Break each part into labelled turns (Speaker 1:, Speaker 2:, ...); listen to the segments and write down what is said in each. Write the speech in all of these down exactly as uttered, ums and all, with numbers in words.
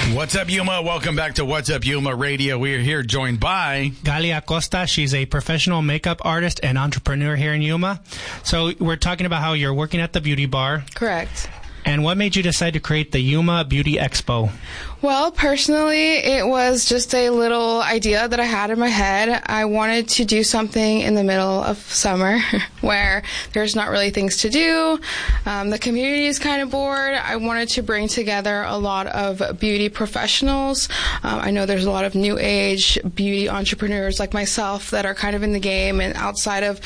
Speaker 1: What's up, Yuma? Welcome back to What's Up, Yuma Radio. We are here joined by
Speaker 2: Galia Acosta. She's a professional makeup artist and entrepreneur here in Yuma. So we're talking about how you're working at the beauty bar.
Speaker 3: Correct.
Speaker 2: And what made you decide to create the Yuma Beauty Expo?
Speaker 3: Well, personally, it was just a little idea that I had in my head. I wanted to do something in the middle of summer where there's not really things to do. Um, the community is kind of bored. I wanted to bring together a lot of beauty professionals. Um, I know there's a lot of new age beauty entrepreneurs like myself that are kind of in the game, and outside of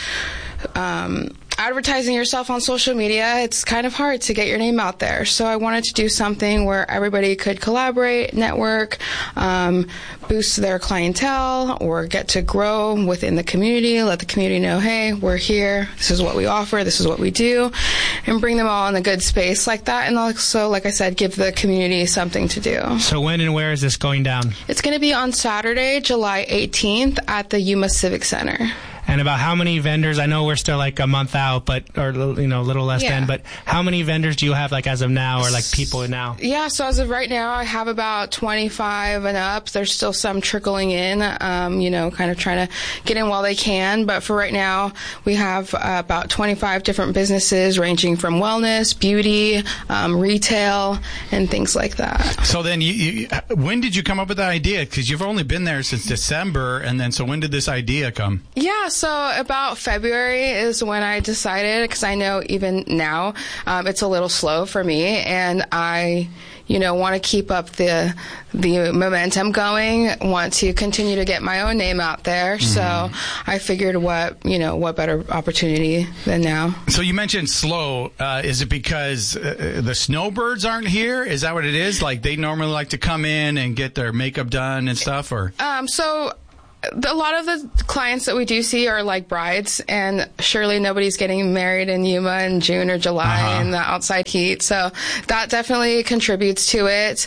Speaker 3: um, advertising yourself on social media, it's kind of hard to get your name out there. So I wanted to do something where everybody could collaborate, network, um, boost their clientele, or get to grow within the community, let the community know, hey, we're here, this is what we offer, this is what we do, and bring them all in a good space like that. And also, like I said, give the community something to do.
Speaker 2: So when and where is this going down?
Speaker 3: It's going to be on Saturday, July eighteenth at the Yuma Civic Center.
Speaker 2: And about how many vendors? I know we're still like a month out, but or you know a little less
Speaker 3: yeah.
Speaker 2: than. But how many vendors do you have like as of now, or like people now?
Speaker 3: Yeah, so as of right now, I have about twenty-five and up. There's still some trickling in, um, you know, kind of trying to get in while they can. But for right now, we have uh, about twenty-five different businesses ranging from wellness, beauty, um, retail, and things like that.
Speaker 1: So then, you, you, when did you come up with the idea? Because you've only been there since December, and then so when did this idea come?
Speaker 3: Yeah. So about February is when I decided, because I know even now um, it's a little slow for me, and I, you know, want to keep up the the momentum going, want to continue to get my own name out there. Mm-hmm. So I figured, what you know, what better opportunity than now?
Speaker 1: So you mentioned slow. Uh, is it because uh, the snowbirds aren't here? Is that what it is? Like they normally like to come in and get their makeup done and stuff, or
Speaker 3: um, so. A lot of the clients that we do see are like brides, and surely nobody's getting married in Yuma in June or July uh-huh. in the outside heat. So that definitely contributes to it.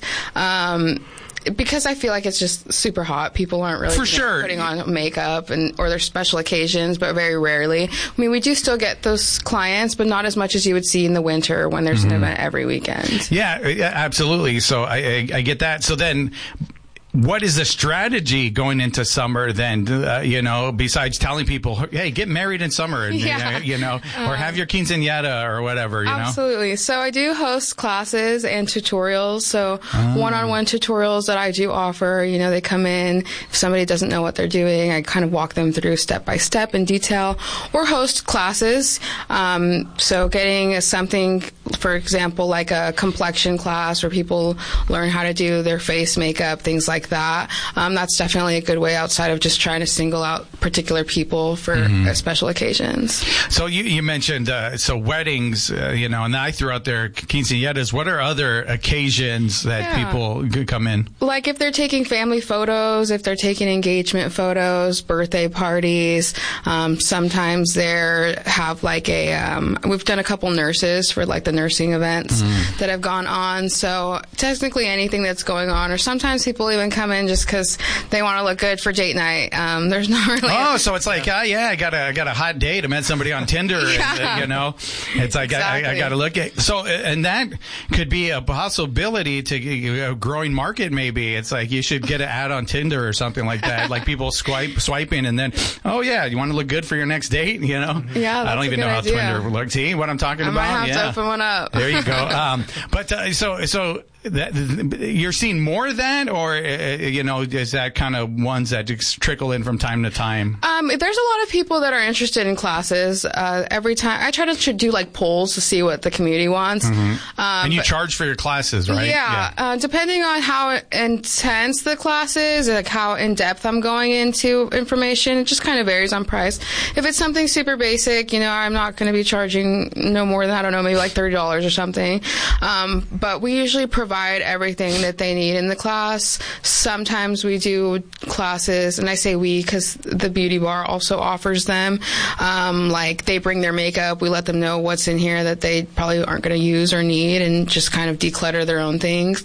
Speaker 3: Um, because I feel like it's just super hot. People aren't really
Speaker 1: For
Speaker 3: you know,
Speaker 1: sure.
Speaker 3: putting on makeup and or their special occasions, but very rarely. I mean, we do still get those clients, but not as much as you would see in the winter when there's mm-hmm. an event every weekend.
Speaker 1: Yeah, yeah, absolutely. So I, I, I get that. So then, what is the strategy going into summer then, uh, you know, besides telling people, hey, get married in summer, and,
Speaker 3: yeah.
Speaker 1: you know, or have your quinceañera or whatever, you
Speaker 3: Absolutely.
Speaker 1: know?
Speaker 3: So I do host classes and tutorials. So oh. one-on-one tutorials that I do offer, you know, they come in. If somebody doesn't know what they're doing, I kind of walk them through step-by-step in detail, or host classes. Um, so getting something, for example, like a complexion class where people learn how to do their face makeup, things like that. Um, that's definitely a good way outside of just trying to single out particular people for mm-hmm. uh, special occasions.
Speaker 1: So you, you mentioned uh, so weddings, uh, you know, and I threw out there quinceañeras. What are other occasions that yeah. people could come in?
Speaker 3: Like if they're taking family photos, if they're taking engagement photos, birthday parties. Um, sometimes they have like a. Um, we've done a couple nurses for like the nursing events mm-hmm. that have gone on. So technically anything that's going on, or sometimes people even come in just because they want to look good for date night. Um, there's not really.
Speaker 1: Oh, so it's like, oh yeah, I got a I got a hot date. I met somebody on Tinder,
Speaker 3: yeah.
Speaker 1: and, uh, you know, it's like exactly. I, I got to look at. So, and that could be a possibility to a growing market. Maybe it's like you should get an ad on Tinder or something like that. Like people swipe swiping, and then, oh yeah, you want to look good for your next date, you know?
Speaker 3: Yeah, that's
Speaker 1: I don't even know how
Speaker 3: idea.
Speaker 1: Tinder looks. See what I'm talking
Speaker 3: I
Speaker 1: about?
Speaker 3: Might have
Speaker 1: yeah.
Speaker 3: to open one up.
Speaker 1: There you go. Um, but uh, so so. That, you're seeing more of that, or, uh, you know, is that kind of ones that just trickle in from time to time?
Speaker 3: Um, there's a lot of people that are interested in classes. Uh, every time I try to do like polls to see what the community wants.
Speaker 1: Mm-hmm. Um, and you but, charge for your classes, right?
Speaker 3: Yeah. yeah. Uh, depending on how intense the class is, like how in depth I'm going into information, it just kind of varies on price. If it's something super basic, you know, I'm not going to be charging no more than, I don't know, maybe like thirty dollars or something. Um, but we usually provide provide everything that they need in the class. Sometimes we do classes, and I say we because the beauty bar also offers them. Um, like they bring their makeup, we let them know what's in here that they probably aren't going to use or need, and just kind of declutter their own things.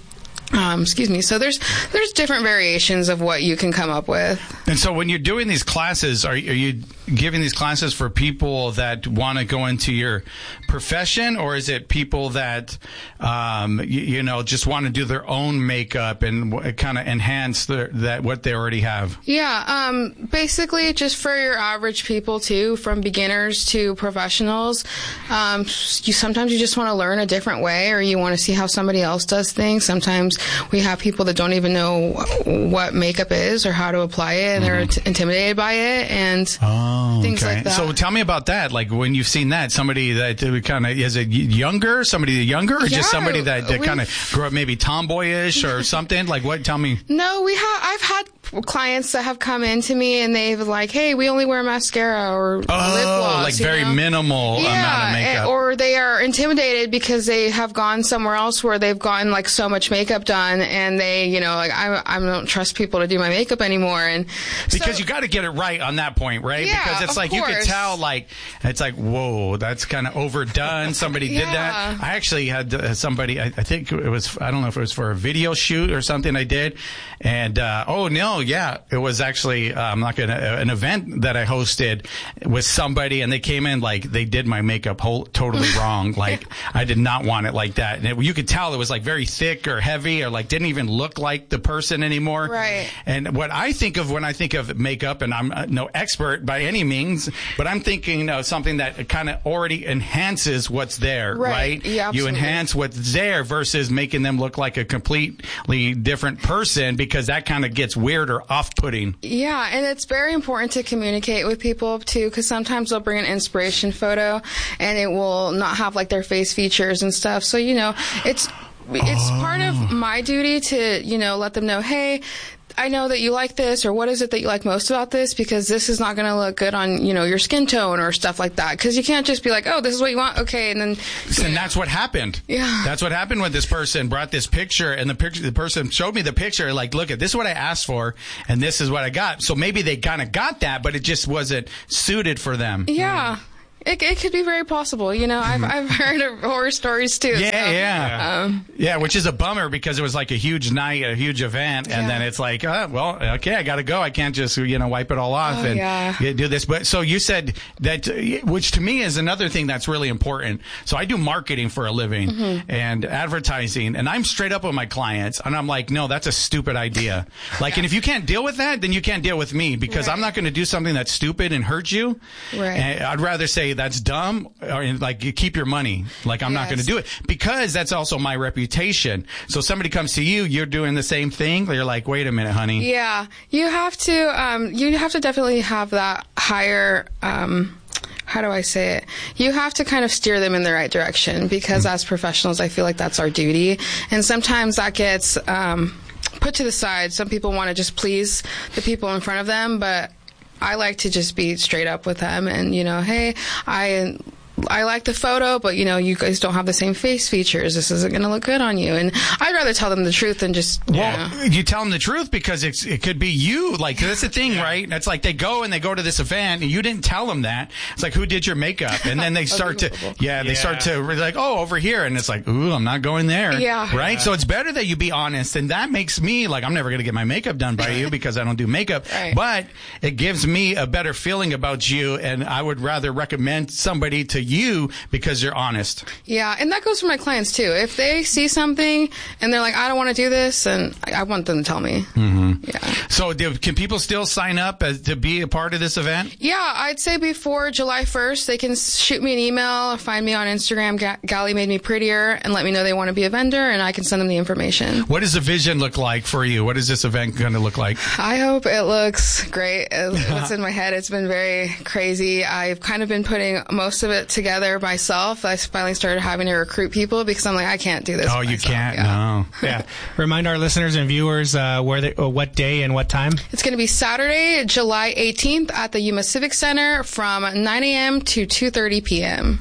Speaker 3: Um, excuse me. So there's there's different variations of what you can come up with.
Speaker 1: And so when you're doing these classes, are, are you giving these classes for people that want to go into your profession, or is it people that, um, you, you know, just want to do their own makeup and w- kind of enhance their, that what they already have?
Speaker 3: Yeah, um, basically just for your average people too, from beginners to professionals. Um, you sometimes you just want to learn a different way, or you want to see how somebody else does things. Sometimes we have people that don't even know what makeup is or how to apply it, and they're mm-hmm. intimidated by it and
Speaker 1: oh,
Speaker 3: things
Speaker 1: okay.
Speaker 3: like that.
Speaker 1: So tell me about that. Like when you've seen that, somebody that kind of is it younger, somebody younger, or yeah, just somebody that, that kind of grew up maybe tomboyish or something? Like what? Tell me.
Speaker 3: No, we have. I've had clients that have come in to me and they've like, hey, we only wear mascara or
Speaker 1: oh,
Speaker 3: lip gloss,
Speaker 1: like very
Speaker 3: know?
Speaker 1: minimal
Speaker 3: yeah,
Speaker 1: amount of makeup.
Speaker 3: And, or they are intimidated because they have gone somewhere else where they've gotten like so much makeup done, and they, you know, like I, I don't trust people to do my makeup anymore. And
Speaker 1: because
Speaker 3: so,
Speaker 1: you got to get it right on that point, right?
Speaker 3: Yeah,
Speaker 1: because it's
Speaker 3: of
Speaker 1: like
Speaker 3: course.
Speaker 1: You could tell, like it's like, whoa, that's kind of overdone. Somebody
Speaker 3: yeah.
Speaker 1: did that. I actually had uh, somebody. I, I think it was. I don't know if it was for a video shoot or something I did, and uh, oh no, yeah, it was actually. Uh, I'm not gonna uh, an event that I hosted with somebody, and they came in like they did my makeup whole, totally wrong. Like I did not want it like that, and it, you could tell it was like very thick or heavy, or like didn't even look like the person anymore.
Speaker 3: Right.
Speaker 1: And what I think of when I think of makeup, and I'm uh, no expert by any means, but I'm thinking of something that kind of already enhances what's there,
Speaker 3: right?
Speaker 1: right?
Speaker 3: Yeah,
Speaker 1: you enhance what's there versus making them look like a completely different person, because that kind of gets weird or off-putting.
Speaker 3: Yeah, and it's very important to communicate with people too, because sometimes they'll bring an inspiration photo and it will not have like their face features and stuff. So, you know, it's it's oh. part of my duty to, you know, let them know, hey, I know that you like this, or what is it that you like most about this, because this is not going to look good on, you know, your skin tone or stuff like that. Because you can't just be like, oh, this is what you want, okay, and then...
Speaker 1: And that's what happened.
Speaker 3: Yeah.
Speaker 1: That's what happened when this person brought this picture, and the picture, the person showed me the picture, like, look, this is what I asked for, and this is what I got. So maybe they kind of got that, but it just wasn't suited for them.
Speaker 3: Yeah. It, it could be very possible. You know, I've I've heard of horror stories too.
Speaker 1: Yeah,
Speaker 3: so,
Speaker 1: yeah.
Speaker 3: Um,
Speaker 1: yeah, which is a bummer, because it was like a huge night, a huge event, and
Speaker 3: yeah.
Speaker 1: then it's like, oh, well, okay, I got to go. I can't just, you know, wipe it all off
Speaker 3: oh,
Speaker 1: and
Speaker 3: yeah.
Speaker 1: do this. But so you said that, which to me is another thing that's really important. So I do marketing for a living mm-hmm. and advertising, and I'm straight up with my clients, and I'm like, no, that's a stupid idea. Like, yeah. and if you can't deal with that, then you can't deal with me, because right. I'm not going to do something that's stupid and hurt you.
Speaker 3: Right.
Speaker 1: And I'd rather say that's dumb. Or like, you keep your money. Like, I'm yes. not going to do it, because that's also my reputation. So somebody comes to you, you're doing the same thing. You're like, wait a minute, honey.
Speaker 3: Yeah, you have to. Um, you have to definitely have that higher. Um, how do I say it? You have to kind of steer them in the right direction, because mm-hmm. as professionals, I feel like that's our duty, and sometimes that gets um, put to the side. Some people want to just please the people in front of them, but I like to just be straight up with them, and you know, hey, I. I like the photo, but, you know, you guys don't have the same face features. This isn't going to look good on you. And I'd rather tell them the truth than just,
Speaker 1: well,
Speaker 3: you know.
Speaker 1: You tell them the truth, because it's, it could be you. Like, that's the thing, yeah. right? It's like they go and they go to this event, and you didn't tell them that. It's like, who did your makeup? And then they start to, yeah, they yeah. start to, like, oh, over here. And it's like, ooh, I'm not going there.
Speaker 3: Yeah.
Speaker 1: Right?
Speaker 3: Yeah.
Speaker 1: So it's better that you be honest. And that makes me, like, I'm never going to get my makeup done by you, because I don't do makeup.
Speaker 3: Right.
Speaker 1: But it gives me a better feeling about you, and I would rather recommend somebody to you, because Because you're honest.
Speaker 3: Yeah, and that goes for my clients too. If they see something and they're like, I don't want to do this, and I want them to tell me.
Speaker 1: Mm-hmm.
Speaker 3: Yeah.
Speaker 1: So do, can people still sign up as, to be a part of this event?
Speaker 3: Yeah, I'd say before July first, they can shoot me an email, find me on Instagram, Ga- Gally Made Me Prettier, and let me know they want to be a vendor, and I can send them the information.
Speaker 1: What does the vision look like for you? What is this event going to look like?
Speaker 3: I hope it looks great. What's in my head, it's been very crazy. I've kind of been putting most of it together myself. I finally started having to recruit people, because I'm like, I can't do this.
Speaker 1: Oh, you
Speaker 3: myself.
Speaker 1: can't?
Speaker 3: Yeah.
Speaker 1: No.
Speaker 2: Yeah. Remind our listeners and viewers uh, where they, uh, what day and what time?
Speaker 3: It's going to be Saturday, July eighteenth at the Yuma Civic Center from nine a.m. to two thirty p.m.
Speaker 1: Mm-hmm.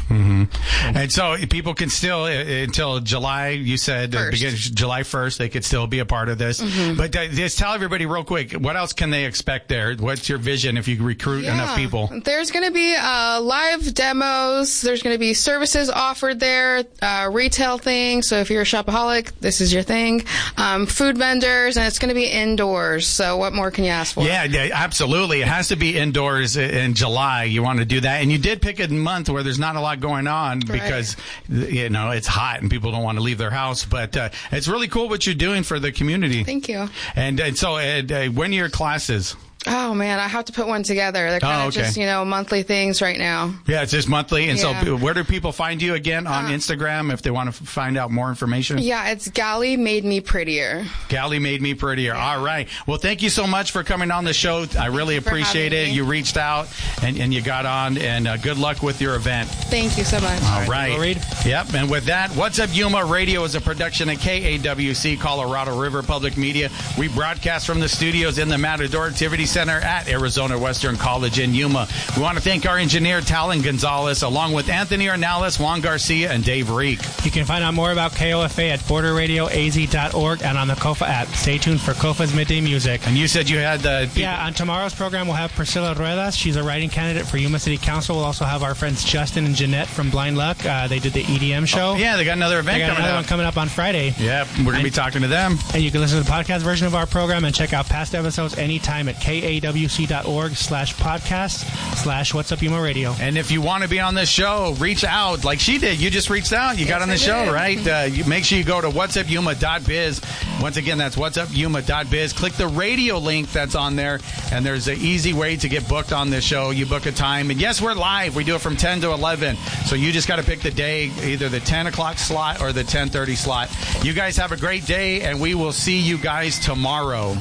Speaker 1: Mm-hmm. And so people can still, uh, until July, you said, uh, begin, July first, they could still be a part of this. Mm-hmm. But uh, just tell everybody real quick, what else can they expect there? What's your vision if you recruit
Speaker 3: yeah.
Speaker 1: enough people?
Speaker 3: There's going to be uh, live demos. There's going to be services offered there, uh, retail things. So if you're a shopaholic, this is your thing. Um, food vendors, and it's going to be indoors. So what more can you ask for?
Speaker 1: Yeah, yeah, absolutely. It has to be indoors in July. You want to do that. And you did pick a month where there's not a lot going on right. because, you know, it's hot and people don't want to leave their house. But uh, it's really cool what you're doing for the community.
Speaker 3: Thank you.
Speaker 1: And, and so uh, when are your classes?
Speaker 3: Oh, man, I have to put one together. They're kind
Speaker 1: oh,
Speaker 3: of
Speaker 1: okay.
Speaker 3: just, you know, monthly things right now.
Speaker 1: Yeah, it's just monthly. And
Speaker 3: yeah.
Speaker 1: so where do people find you again? On uh, Instagram if they want to f- find out more information?
Speaker 3: Yeah, it's Gally Made Me Prettier.
Speaker 1: Gally Made Me Prettier. Yeah. All right. Well, thank you so much for coming on the show. I really appreciate it. Me. You reached out and, and you got on. And uh, good luck with your event.
Speaker 3: Thank you so much.
Speaker 1: All right. All right. Yep. And with that, What's Up Yuma Radio is a production of K A W C, Colorado River Public Media. We broadcast from the studios in the Matador Activity Center at Arizona Western College in Yuma. We want to thank our engineer, Talon Gonzalez, along with Anthony Ornelas, Juan Garcia, and Dave Reek.
Speaker 2: You can find out more about K O F A at border radio a z dot org and on the K O F A app. Stay tuned for K O F A's Midday Music.
Speaker 1: And you said you had the... People-
Speaker 2: yeah, on tomorrow's program, we'll have Priscilla Ruedas. She's a writing candidate for Yuma City Council. We'll also have our friends Justin and Jeanette from Blind Luck. Uh, they did the E D M show.
Speaker 1: Oh, yeah, they got another event
Speaker 2: they got
Speaker 1: coming
Speaker 2: another
Speaker 1: up.
Speaker 2: one coming up on Friday.
Speaker 1: Yeah, we're going to be talking to them.
Speaker 2: And you can listen to the podcast version of our program and check out past episodes anytime at K A W C dot org slash podcast slash What's Up Yuma Radio.
Speaker 1: And if you want to be on this show, reach out like she did. You just reached out. You yes, got on the I show, did. right? Uh, you, make sure you go to whats up yuma dot biz. Once again, that's whats up yuma dot biz. Click the radio link that's on there, and there's an easy way to get booked on this show. You book a time. And yes, we're live. We do it from ten to eleven. So you just got to pick the day, either the ten o'clock slot or the ten thirty slot. You guys have a great day, and we will see you guys tomorrow.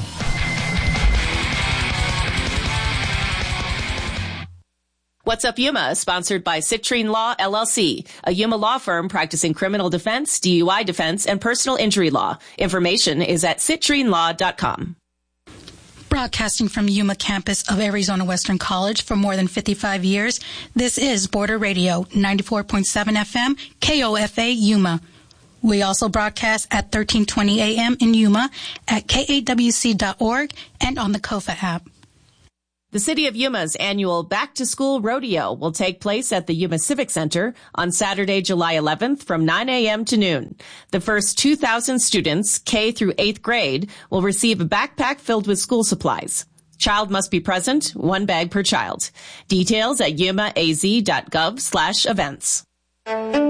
Speaker 4: What's Up Yuma is sponsored by Citrine Law, L L C, a Yuma law firm practicing criminal defense, D U I defense, and personal injury law. Information is at citrine law dot com.
Speaker 5: Broadcasting from Yuma campus of Arizona Western College for more than fifty-five years, this is Border Radio, ninety-four point seven F M, K O F A Yuma. We also broadcast at thirteen twenty A M in Yuma, at K A W C dot org, and on the K O F A app.
Speaker 4: The City of Yuma's annual Back to School Rodeo will take place at the Yuma Civic Center on Saturday, July eleventh from nine A M to noon. The first two thousand students, K through eighth grade, will receive a backpack filled with school supplies. Child must be present, one bag per child. Details at yuma a z dot gov slash events.